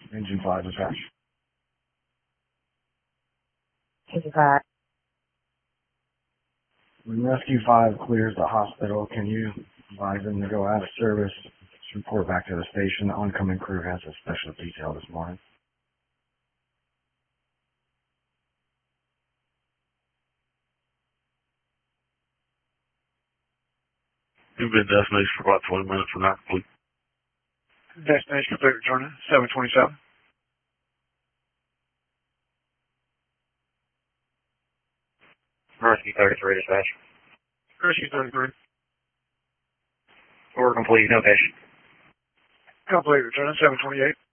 Engine 5 dispatch. Engine 5. When Rescue 5 clears the hospital, can you advise them to go out of service? Just report back to the station. The oncoming crew has a special detail this morning. You've been destination for about 20 minutes from now, please. Destination complete, returning 727. Rescue 33 dispatch. Rescue 33. Order complete, no patient. Complete, returning 728.